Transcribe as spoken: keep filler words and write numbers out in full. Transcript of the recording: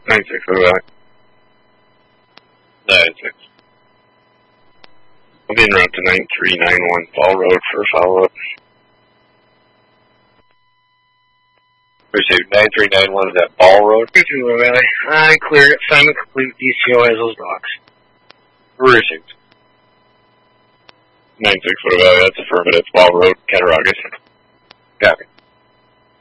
nine six, what about it? nine six. I'll be en route to nine three nine one Ball Road for follow-up. Appreciate nine three nine one, is that Ball Road? three two, Valley. I clear it. Assignment complete. D C O has those dogs. Appreciate. nine six, what about it? That's affirmative. Ball Road, Cattaraugus. Copy.